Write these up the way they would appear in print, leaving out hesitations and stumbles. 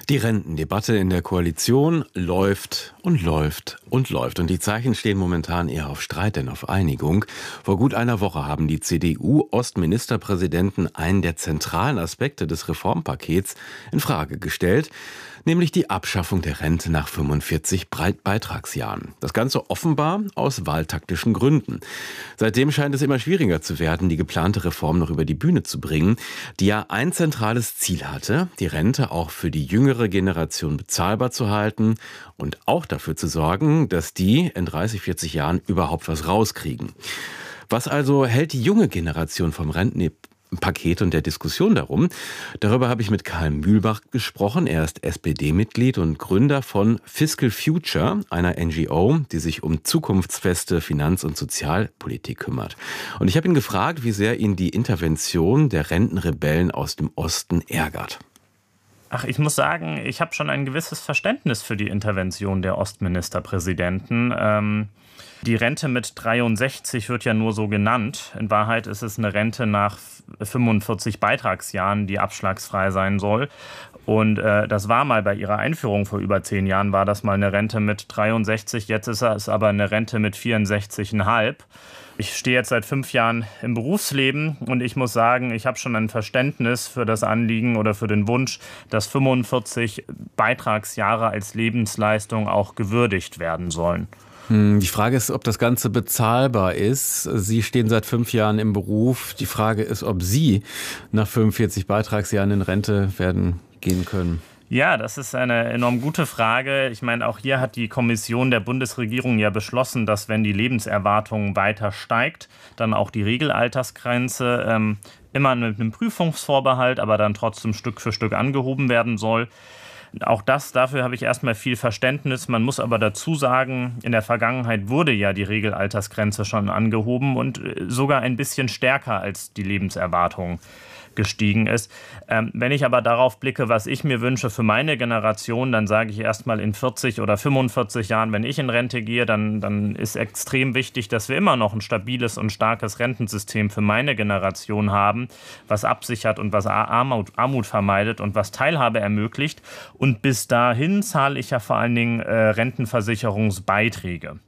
Die Rentendebatte in der Koalition läuft und läuft und läuft. Und die Zeichen stehen momentan eher auf Streit denn auf Einigung. Vor gut einer Woche haben die CDU-Ostministerpräsidenten einen der zentralen Aspekte des Reformpakets in Frage gestellt, nämlich die Abschaffung der Rente nach 45 Beitragsjahren. Das Ganze offenbar aus wahltaktischen Gründen. Seitdem scheint es immer schwieriger zu werden, die geplante Reform noch über die Bühne zu bringen, die ja ein zentrales Ziel hatte, die Rente auch für die jüngere Generation bezahlbar zu halten und auch dafür zu sorgen, dass die in 30, 40 Jahren überhaupt was rauskriegen. Was also hält die junge Generation vom Rentenpaket und der Diskussion darum? Darüber habe ich mit Karl Mühlbach gesprochen. Er ist SPD-Mitglied und Gründer von Fiscal Future, einer NGO, die sich um zukunftsfeste Finanz- und Sozialpolitik kümmert. Und ich habe ihn gefragt, wie sehr ihn die Intervention der Rentenrebellen aus dem Osten ärgert. Ach, ich muss sagen, ich habe schon ein gewisses Verständnis für die Intervention der Ostministerpräsidenten. Die Rente mit 63 wird ja nur so genannt. In Wahrheit ist es eine Rente nach 45 Beitragsjahren, die abschlagsfrei sein soll. Und das war mal bei ihrer Einführung vor über 10 Jahren, war das mal eine Rente mit 63. Jetzt ist es aber eine Rente mit 64,5. Ich stehe jetzt seit 5 Jahren im Berufsleben und ich muss sagen, ich habe schon ein Verständnis für das Anliegen oder für den Wunsch, dass 45 Beitragsjahre als Lebensleistung auch gewürdigt werden sollen. Die Frage ist, ob das Ganze bezahlbar ist. Sie stehen seit 5 Jahren im Beruf. Die Frage ist, ob Sie nach 45 Beitragsjahren in Rente gehen können. Ja, das ist eine enorm gute Frage. Ich meine, auch hier hat die Kommission der Bundesregierung ja beschlossen, dass wenn die Lebenserwartung weiter steigt, dann auch die Regelaltersgrenze immer mit einem Prüfungsvorbehalt, aber dann trotzdem Stück für Stück angehoben werden soll. Auch dafür habe ich erstmal viel Verständnis. Man muss aber dazu sagen, in der Vergangenheit wurde ja die Regelaltersgrenze schon angehoben und sogar ein bisschen stärker als die Lebenserwartung gestiegen ist. Wenn ich aber darauf blicke, was ich mir wünsche für meine Generation, dann sage ich erstmal in 40 oder 45 Jahren, wenn ich in Rente gehe, dann ist extrem wichtig, dass wir immer noch ein stabiles und starkes Rentensystem für meine Generation haben, was absichert und was Armut vermeidet und was Teilhabe ermöglicht. Und bis dahin zahle ich ja vor allen Dingen Rentenversicherungsbeiträge.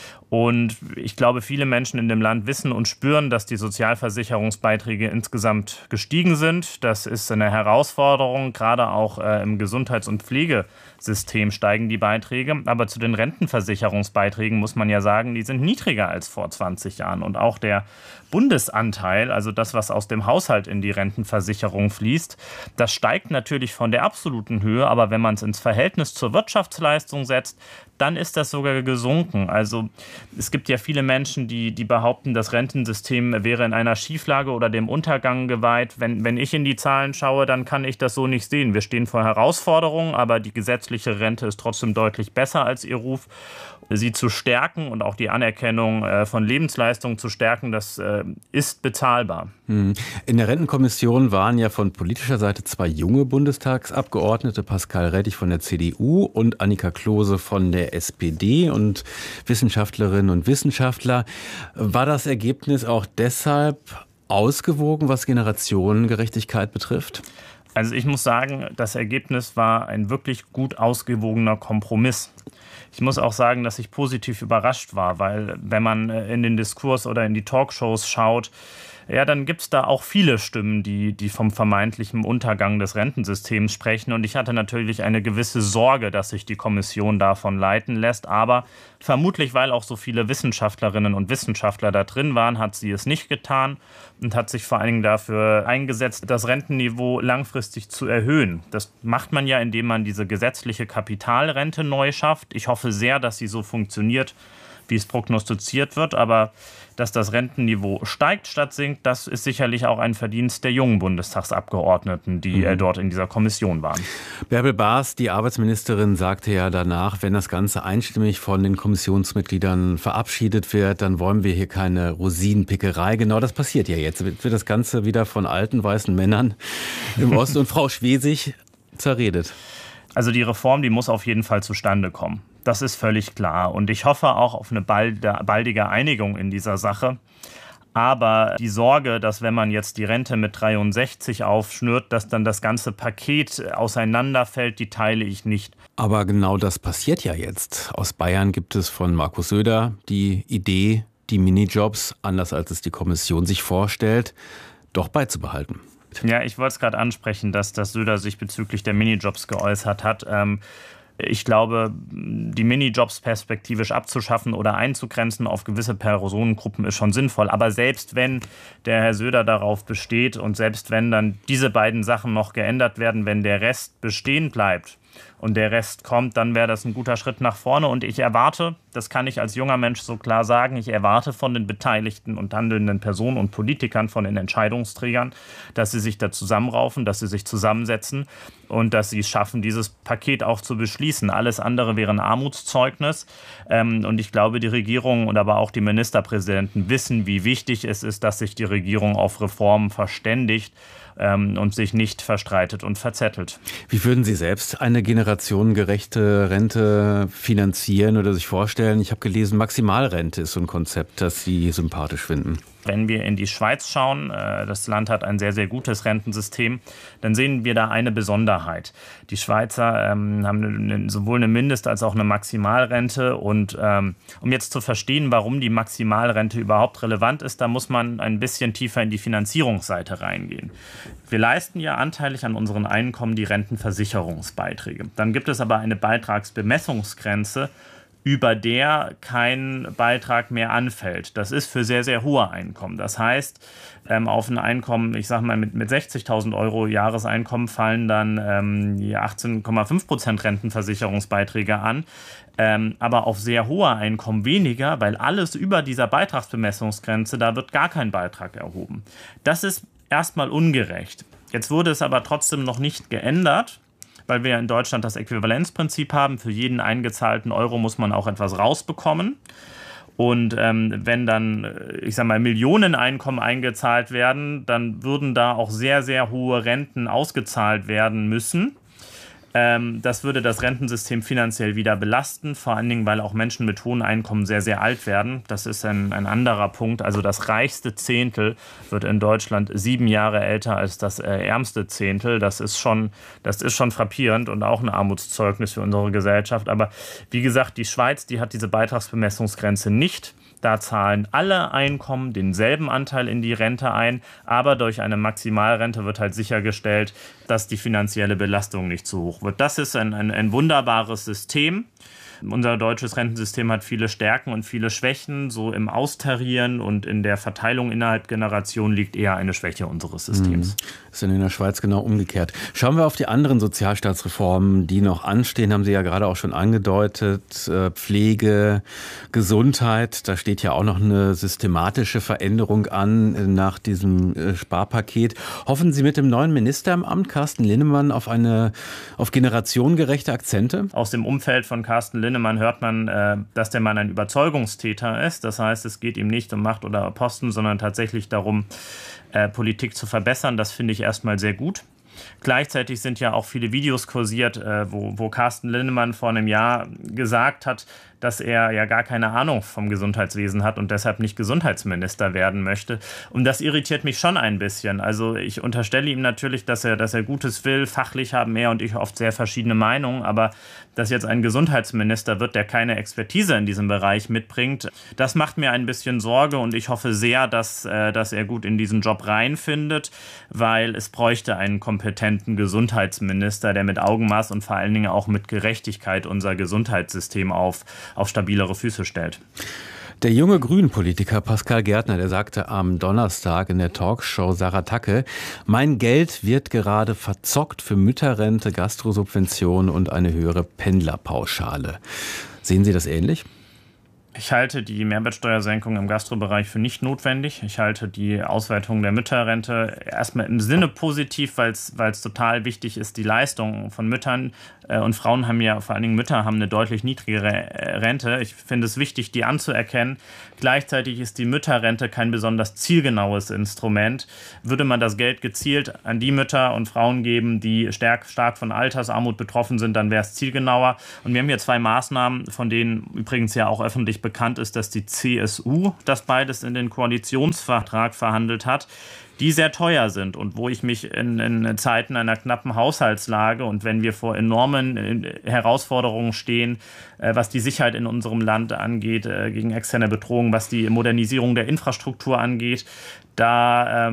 Und ich glaube, viele Menschen in dem Land wissen und spüren, dass die Sozialversicherungsbeiträge insgesamt gestiegen sind. Das ist eine Herausforderung, gerade auch im Gesundheits- und Pflegesystem steigen die Beiträge. Aber zu den Rentenversicherungsbeiträgen muss man ja sagen, die sind niedriger als vor 20 Jahren. Und auch der Bundesanteil, also das, was aus dem Haushalt in die Rentenversicherung fließt, das steigt natürlich von der absoluten Höhe. Aber wenn man es ins Verhältnis zur Wirtschaftsleistung setzt, dann ist das sogar gesunken. Also es gibt ja viele Menschen, die behaupten, das Rentensystem wäre in einer Schieflage oder dem Untergang geweiht. Wenn ich in die Zahlen schaue, dann kann ich das so nicht sehen. Wir stehen vor Herausforderungen, aber die gesetzliche Rente ist trotzdem deutlich besser als ihr Ruf. Sie zu stärken und auch die Anerkennung von Lebensleistungen zu stärken, das ist bezahlbar. In der Rentenkommission waren ja von politischer Seite 2 junge Bundestagsabgeordnete, Pascal Rettig von der CDU und Annika Klose von der SPD und Wissenschaftlerinnen und Wissenschaftler. War das Ergebnis auch deshalb ausgewogen, was Generationengerechtigkeit betrifft? Also ich muss sagen, das Ergebnis war ein wirklich gut ausgewogener Kompromiss. Ich muss auch sagen, dass ich positiv überrascht war, weil wenn man in den Diskurs oder in die Talkshows schaut, ja, dann gibt es da auch viele Stimmen, die vom vermeintlichen Untergang des Rentensystems sprechen. Und ich hatte natürlich eine gewisse Sorge, dass sich die Kommission davon leiten lässt. Aber vermutlich, weil auch so viele Wissenschaftlerinnen und Wissenschaftler da drin waren, hat sie es nicht getan und hat sich vor allen Dingen dafür eingesetzt, das Rentenniveau langfristig zu erhöhen. Das macht man ja, indem man diese gesetzliche Kapitalrente neu schafft. Ich hoffe sehr, dass sie so funktioniert, wie es prognostiziert wird, aber dass das Rentenniveau steigt statt sinkt, das ist sicherlich auch ein Verdienst der jungen Bundestagsabgeordneten, die dort in dieser Kommission waren. Bärbel Baas, die Arbeitsministerin, sagte ja danach, wenn das Ganze einstimmig von den Kommissionsmitgliedern verabschiedet wird, dann wollen wir hier keine Rosinenpickerei. Genau das passiert ja jetzt. Wird das Ganze wieder von alten weißen Männern im Osten und Frau Schwesig zerredet. Also die Reform, die muss auf jeden Fall zustande kommen. Das ist völlig klar. Und ich hoffe auch auf eine baldige Einigung in dieser Sache. Aber die Sorge, dass wenn man jetzt die Rente mit 63 aufschnürt, dass dann das ganze Paket auseinanderfällt, die teile ich nicht. Aber genau das passiert ja jetzt. Aus Bayern gibt es von Markus Söder die Idee, die Minijobs, anders als es die Kommission sich vorstellt, doch beizubehalten. Ja, ich wollte es gerade ansprechen, dass Söder sich bezüglich der Minijobs geäußert hat. Ich glaube, die Minijobs perspektivisch abzuschaffen oder einzugrenzen auf gewisse Personengruppen ist schon sinnvoll. Aber selbst wenn der Herr Söder darauf besteht und selbst wenn dann diese beiden Sachen noch geändert werden, wenn der Rest bestehen bleibt und der Rest kommt, dann wäre das ein guter Schritt nach vorne. Und ich erwarte, das kann ich als junger Mensch so klar sagen, ich erwarte von den beteiligten und handelnden Personen und Politikern, von den Entscheidungsträgern, dass sie sich da zusammenraufen, dass sie sich zusammensetzen und dass sie es schaffen, dieses Paket auch zu beschließen. Alles andere wäre ein Armutszeugnis. Und ich glaube, die Regierung und aber auch die Ministerpräsidenten wissen, wie wichtig es ist, dass sich die Regierung auf Reformen verständigt und sich nicht verstreitet und verzettelt. Wie würden Sie selbst eine generationengerechte Rente finanzieren oder sich vorstellen? Ich habe gelesen, Maximalrente ist so ein Konzept, das Sie sympathisch finden. Wenn wir in die Schweiz schauen, das Land hat ein sehr, sehr gutes Rentensystem, dann sehen wir da eine Besonderheit. Die Schweizer haben sowohl eine Mindest- als auch eine Maximalrente. Und um jetzt zu verstehen, warum die Maximalrente überhaupt relevant ist, da muss man ein bisschen tiefer in die Finanzierungsseite reingehen. Wir leisten ja anteilig an unseren Einkommen die Rentenversicherungsbeiträge. Dann gibt es aber eine Beitragsbemessungsgrenze, über der kein Beitrag mehr anfällt. Das ist für sehr, sehr hohe Einkommen. Das heißt, auf ein Einkommen, ich sage mal mit 60.000 Euro Jahreseinkommen fallen dann die 18,5% Rentenversicherungsbeiträge an. Aber auf sehr hohe Einkommen weniger, weil alles über dieser Beitragsbemessungsgrenze, da wird gar kein Beitrag erhoben. Das ist erstmal ungerecht. Jetzt wurde es aber trotzdem noch nicht geändert, weil wir in Deutschland das Äquivalenzprinzip haben. Für jeden eingezahlten Euro muss man auch etwas rausbekommen. Und wenn dann, ich sage mal, Millioneneinkommen eingezahlt werden, dann würden da auch sehr, sehr hohe Renten ausgezahlt werden müssen. Das würde das Rentensystem finanziell wieder belasten, vor allen Dingen, weil auch Menschen mit hohen Einkommen sehr, sehr alt werden. Das ist ein anderer Punkt. Also das reichste Zehntel wird in Deutschland 7 Jahre älter als das ärmste Zehntel. Das ist schon frappierend und auch ein Armutszeugnis für unsere Gesellschaft. Aber wie gesagt, die Schweiz, die hat diese Beitragsbemessungsgrenze nicht. Da zahlen alle Einkommen denselben Anteil in die Rente ein, aber durch eine Maximalrente wird halt sichergestellt, dass die finanzielle Belastung nicht zu hoch wird. Das ist ein wunderbares System. Unser deutsches Rentensystem hat viele Stärken und viele Schwächen. So im Austarieren und in der Verteilung innerhalb Generationen liegt eher eine Schwäche unseres Systems. Ist in der Schweiz genau umgekehrt. Schauen wir auf die anderen Sozialstaatsreformen, die noch anstehen, haben Sie ja gerade auch schon angedeutet. Pflege, Gesundheit, da steht ja auch noch eine systematische Veränderung an nach diesem Sparpaket. Hoffen Sie mit dem neuen Minister im Amt, Carsten Linnemann, auf generationengerechte Akzente? Aus dem Umfeld von Carsten Linnemann hört man, dass der Mann ein Überzeugungstäter ist. Das heißt, es geht ihm nicht um Macht oder Posten, sondern tatsächlich darum, Politik zu verbessern. Das finde ich erstmal sehr gut. Gleichzeitig sind ja auch viele Videos kursiert, wo Carsten Linnemann vor einem Jahr gesagt hat, dass er ja gar keine Ahnung vom Gesundheitswesen hat und deshalb nicht Gesundheitsminister werden möchte. Und das irritiert mich schon ein bisschen. Also ich unterstelle ihm natürlich, dass er Gutes will. Fachlich haben er und ich oft sehr verschiedene Meinungen. Aber dass jetzt ein Gesundheitsminister wird, der keine Expertise in diesem Bereich mitbringt, das macht mir ein bisschen Sorge. Und ich hoffe sehr, dass er gut in diesen Job reinfindet, weil es bräuchte einen kompetenten Gesundheitsminister, der mit Augenmaß und vor allen Dingen auch mit Gerechtigkeit unser Gesundheitssystem auf stabilere Füße stellt. Der junge Grünen-Politiker Pascal Gärtner, der sagte am Donnerstag in der Talkshow Sarah Tacke, mein Geld wird gerade verzockt für Mütterrente, Gastrosubvention und eine höhere Pendlerpauschale. Sehen Sie das ähnlich? Ich halte die Mehrwertsteuersenkung im Gastrobereich für nicht notwendig. Ich halte die Ausweitung der Mütterrente erstmal im Sinne positiv, weil es total wichtig ist, die Leistung von Müttern und Frauen haben ja, vor allen Dingen Mütter haben eine deutlich niedrigere Rente. Ich finde es wichtig, die anzuerkennen. Gleichzeitig ist die Mütterrente kein besonders zielgenaues Instrument. Würde man das Geld gezielt an die Mütter und Frauen geben, die stark von Altersarmut betroffen sind, dann wäre es zielgenauer. Und wir haben hier 2 Maßnahmen, von denen übrigens ja auch öffentlich öffentlich bekannt ist, dass die CSU das beides in den Koalitionsvertrag verhandelt hat, die sehr teuer sind und wo ich mich in Zeiten einer knappen Haushaltslage und wenn wir vor enormen Herausforderungen stehen, was die Sicherheit in unserem Land angeht, gegen externe Bedrohungen, was die Modernisierung der Infrastruktur angeht, da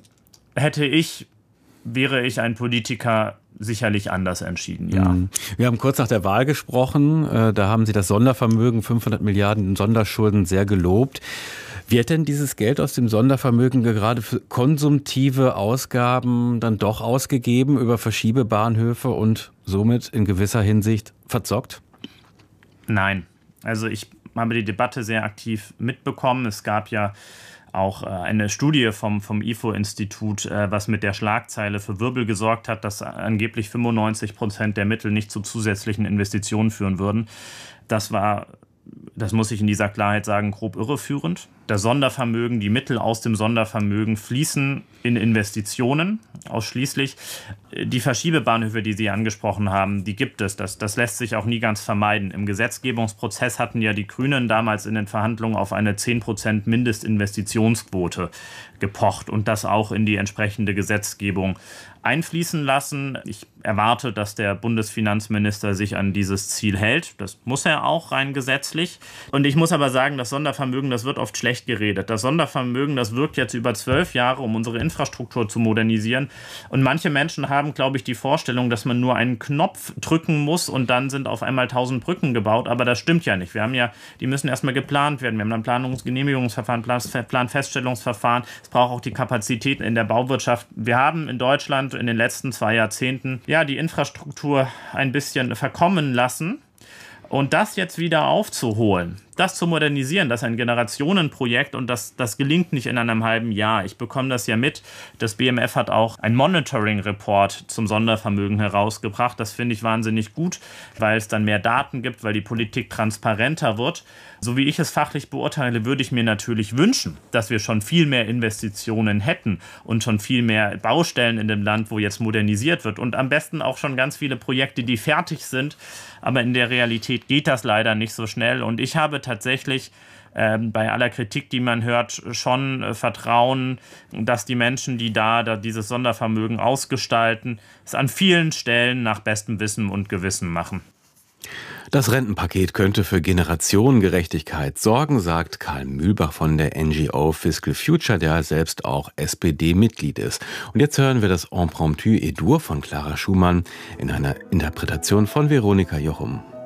wäre ich ein Politiker, sicherlich anders entschieden, ja. Wir haben kurz nach der Wahl gesprochen. Da haben Sie das Sondervermögen, 500 Milliarden Sonderschulden, sehr gelobt. Wird denn dieses Geld aus dem Sondervermögen gerade für konsumtive Ausgaben dann doch ausgegeben über Verschiebebahnhöfe und somit in gewisser Hinsicht verzockt? Nein. Also ich habe die Debatte sehr aktiv mitbekommen. Es gab ja auch eine Studie vom IFO-Institut, was mit der Schlagzeile für Wirbel gesorgt hat, dass angeblich 95% der Mittel nicht zu zusätzlichen Investitionen führen würden. Das muss ich in dieser Klarheit sagen, grob irreführend. Das Sondervermögen, die Mittel aus dem Sondervermögen fließen in Investitionen ausschließlich. Die Verschiebebahnhöfe, die Sie angesprochen haben, die gibt es. Das lässt sich auch nie ganz vermeiden. Im Gesetzgebungsprozess hatten ja die Grünen damals in den Verhandlungen auf eine 10% Mindestinvestitionsquote gepocht und das auch in die entsprechende Gesetzgebung einfließen lassen. Ich erwarte, dass der Bundesfinanzminister sich an dieses Ziel hält. Das muss er auch rein gesetzlich. Und ich muss aber sagen, das Sondervermögen, das wird oft schlecht geredet. Das Sondervermögen, das wirkt jetzt über 12 Jahre, um unsere Infrastruktur zu modernisieren. Und manche Menschen haben, glaube ich, die Vorstellung, dass man nur einen Knopf drücken muss und dann sind auf einmal 1000 Brücken gebaut. Aber das stimmt ja nicht. Die müssen erstmal geplant werden. Wir haben dann Genehmigungsverfahren, Planfeststellungsverfahren. Es braucht auch die Kapazität in der Bauwirtschaft. Wir haben in Deutschland in den letzten 2 Jahrzehnten die Infrastruktur ein bisschen verkommen lassen. Und das jetzt wieder aufzuholen, das zu modernisieren, das ist ein Generationenprojekt und das gelingt nicht in einem halben Jahr. Ich bekomme das ja mit. Das BMF hat auch ein Monitoring-Report zum Sondervermögen herausgebracht. Das finde ich wahnsinnig gut, weil es dann mehr Daten gibt, weil die Politik transparenter wird. So wie ich es fachlich beurteile, würde ich mir natürlich wünschen, dass wir schon viel mehr Investitionen hätten und schon viel mehr Baustellen in dem Land, wo jetzt modernisiert wird und am besten auch schon ganz viele Projekte, die fertig sind. Aber in der Realität geht das leider nicht so schnell und ich habe tatsächlich bei aller Kritik, die man hört, schon Vertrauen, dass die Menschen, die da dieses Sondervermögen ausgestalten, es an vielen Stellen nach bestem Wissen und Gewissen machen. Das Rentenpaket könnte für Generationengerechtigkeit sorgen, sagt Karl Mühlbach von der NGO Fiscal Future, der selbst auch SPD-Mitglied ist. Und jetzt hören wir das Impromptu E-Dur von Clara Schumann in einer Interpretation von Veronika Jochum.